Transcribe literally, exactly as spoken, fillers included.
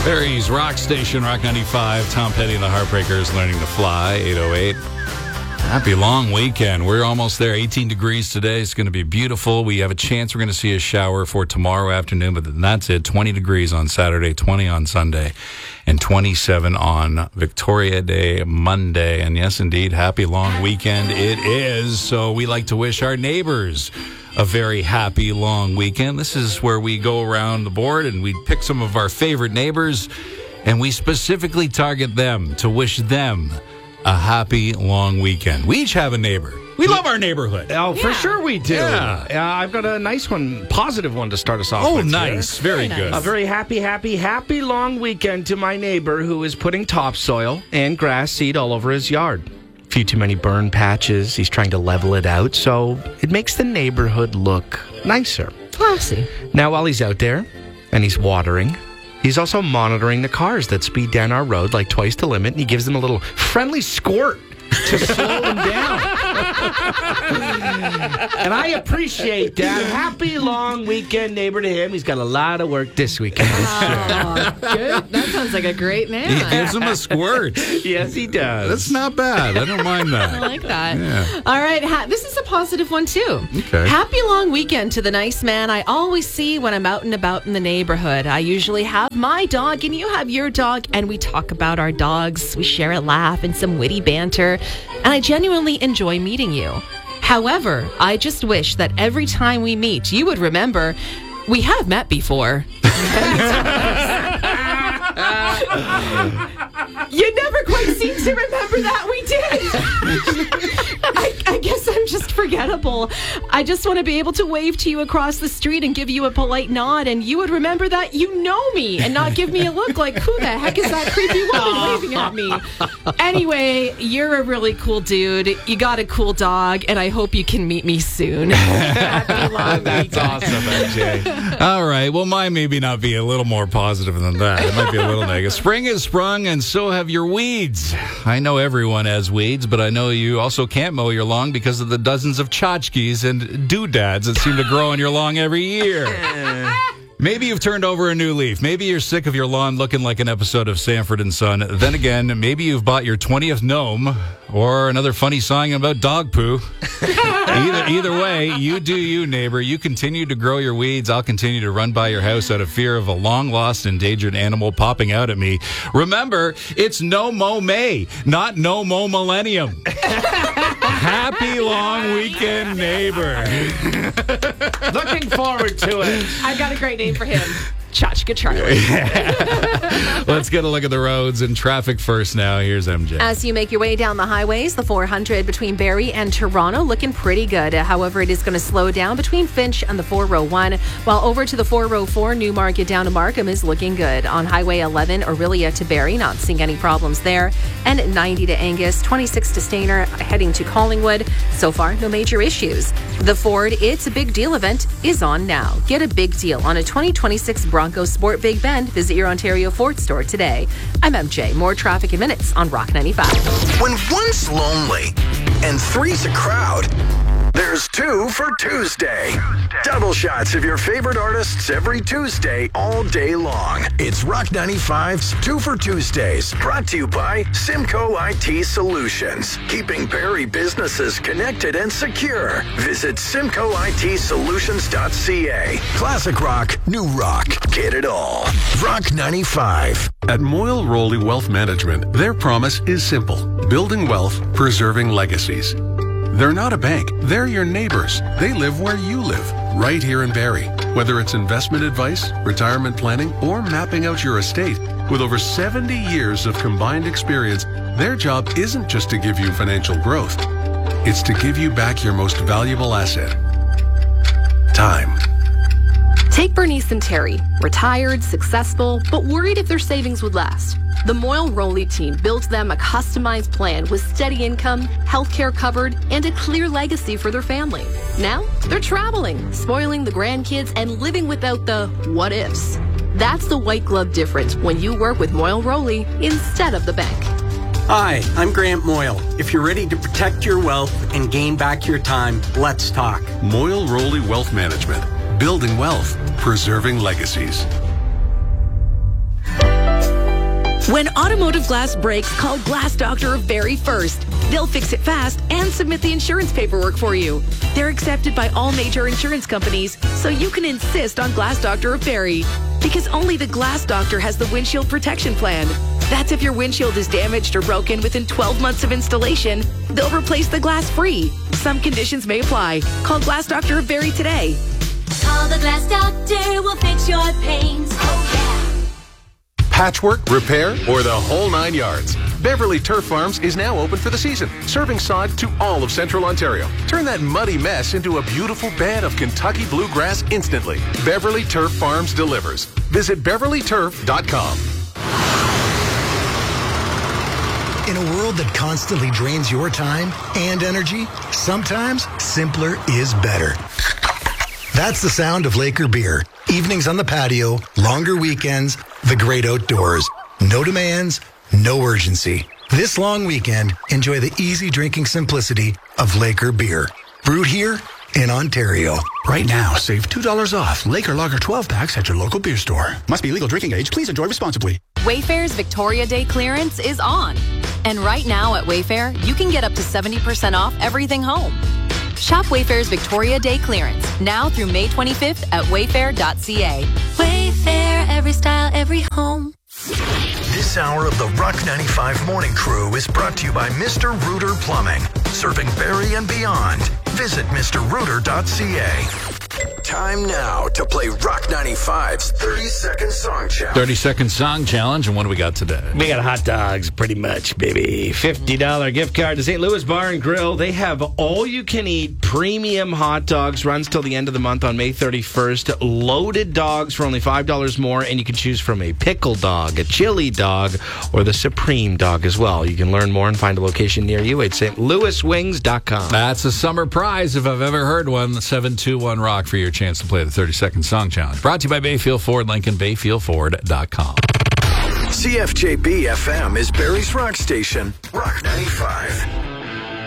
Barry's Rock Station, Rock ninety-five. Tom Petty and the Heartbreakers, Learning to Fly, eight oh eight. Happy long weekend. We're almost there. eighteen degrees today. It's going to be beautiful. We have a chance we're going to see a shower for tomorrow afternoon, but then that's it. twenty degrees on Saturday, twenty on Sunday, and twenty-seven on Victoria Day, Monday. And yes, indeed, happy long weekend it is. So we like to wish our neighbors a very happy long weekend. This is where we go around the board and we pick some of our favorite neighbors, and we specifically target them to wish them a happy long weekend. We each have a neighbor. We love our neighborhood. Oh, for Yeah. sure we do. Yeah. Uh, I've got a nice one, positive one to start us off Oh, with. nice. here. Very, Very good. nice. A very happy, happy, happy long weekend to my neighbor who is putting topsoil and grass seed all over his yard. A few too many burn patches. He's trying to level it out, so it makes the neighborhood look nicer. Classy. Now, while he's out there and he's watering, he's also monitoring the cars that speed down our road like twice the limit, and he gives them a little friendly squirt to slow them down. And I appreciate that. Happy long weekend, neighbor, to him. He's got a lot of work this weekend. Oh, good. That sounds like a great man. He gives him a squirt. Yes, he does. That's not bad. I don't mind I that. like that. Yeah. All right. Ha- this is a positive one, too. Okay. Happy long weekend to the nice man I always see when I'm out and about in the neighborhood. I usually have my dog and you have your dog, and we talk about our dogs. We share a laugh and some witty banter, and I genuinely enjoy meeting you. However, I just wish that every time we meet, you would remember we have met before. You never quite seem to remember that we did. I, I guess I'm just forgettable. I just want to be able to wave to you across the street and give you a polite nod, and you would remember that you know me and not give me a look like, who the heck is that creepy woman waving at me? Anyway, you're a really cool dude. You got a cool dog, and I hope you can meet me soon. Happy long That's weekend. awesome, M J. All right. Well, mine maybe not be a little more positive than that. It might be a little negative. Spring has sprung, and so have your weeds. I know everyone has weeds, but I know you also can't mow your lawn because of the dozens of tchotchkes and doodads that seem to grow on your lawn every year. Maybe you've turned over a new leaf. Maybe you're sick of your lawn looking like an episode of Sanford and Son. Then again, maybe you've bought your twentieth gnome or another funny song about dog poo. Either, either way, you do you, neighbor. You continue to grow your weeds. I'll continue to run by your house out of fear of a long-lost endangered animal popping out at me. Remember, it's no mo May, not no mo millennium. Happy long weekend, neighbor. Looking forward to it. I've got a great name for him. Tchotchke Charlie. Let's get a look at the roads and traffic first now. Here's M J. As you make your way down the highways, the four hundred between Barrie and Toronto looking pretty good. However, it is going to slow down between Finch and the four oh one, while over to the four oh four, Newmarket down to Markham is looking good. On Highway eleven, Orillia to Barrie, not seeing any problems there. And ninety to Angus, twenty-six to Stayner, heading to Collingwood. So far, no major issues. The Ford It's a Big Deal event is on now. Get a big deal on a twenty twenty-six Bronco Sport Big Bend. Visit your Ontario Ford store today. I'm M J. More traffic in minutes on Rock ninety-five. When one's lonely and three's a crowd, there's two for Tuesday. Double shots of your favorite artists every Tuesday, all day long. It's Rock ninety-five's Two for Tuesdays, brought to you by Simcoe I T Solutions, keeping Barrie businesses connected and secure. Visit simcoe I T solutions dot c a. Classic rock, new rock, get it all. Rock ninety-five. At Moyle Rowley Wealth Management, their promise is simple: building wealth, preserving legacies. They're not a bank. They're your neighbors. They live where you live, right here in Barrie. Whether it's investment advice, retirement planning, or mapping out your estate, with over seventy years of combined experience, their job isn't just to give you financial growth. It's to give you back your most valuable asset: time. Take Bernice and Terry, retired, successful, but worried if their savings would last. The Moyle Rowley team built them a customized plan with steady income, healthcare covered, and a clear legacy for their family. Now, they're traveling, spoiling the grandkids, and living without the what ifs. That's the white glove difference when you work with Moyle Rowley instead of the bank. Hi, I'm Grant Moyle. If you're ready to protect your wealth and gain back your time, let's talk. Moyle Rowley Wealth Management. Building wealth, preserving legacies. When automotive glass breaks, call Glass Doctor of Barrie first. They'll fix it fast and submit the insurance paperwork for you. They're accepted by all major insurance companies, so you can insist on Glass Doctor of Barrie. Because only the Glass Doctor has the windshield protection plan. That's if your windshield is damaged or broken within twelve months of installation, they'll replace the glass free. Some conditions may apply. Call Glass Doctor of Barrie today. Call the Glass Doctor, we'll fix your pains. Oh, yeah. Patchwork, repair, or the whole nine yards. Beverly Turf Farms is now open for the season, serving sod to all of Central Ontario. Turn that muddy mess into a beautiful bed of Kentucky bluegrass instantly. Beverly Turf Farms delivers. Visit beverly turf dot com. In a world that constantly drains your time and energy, sometimes simpler is better. That's the sound of Laker beer. Evenings on the patio, longer weekends, the great outdoors. No demands, no urgency. This long weekend, enjoy the easy drinking simplicity of Laker beer. Brewed here in Ontario. Right now, save two dollars off Laker Lager twelve packs at your local beer store. Must be legal drinking age. Please enjoy responsibly. Wayfair's Victoria Day clearance is on. And right now at Wayfair, you can get up to seventy percent off everything home. Shop Wayfair's Victoria Day clearance now through May twenty-fifth at wayfair dot c a. Wayfair, every style, every home. This hour of the Rock ninety-five Morning Crew is brought to you by Mister Rooter Plumbing, serving Barrie and beyond. Visit mister rooter dot c a. Time now to play Rock ninety-five's thirty-second Song Challenge. thirty-second Song Challenge, and what do we got today? We got hot dogs, pretty much, baby. fifty dollars gift card to Saint Louis Bar and Grill. They have all-you-can-eat premium hot dogs. Runs till the end of the month on May thirty-first. Loaded dogs for only five dollars more, and you can choose from a pickle dog, a chili dog, or the supreme dog as well. You can learn more and find a location near you at st louis wings dot com. That's a summer prize if I've ever heard one. seven two one Rock for your chance to play the thirty-second Song Challenge. Brought to you by Bayfield Ford, Lincoln, bayfield ford dot com. C F J B F M is Barrie's rock station, Rock ninety-five.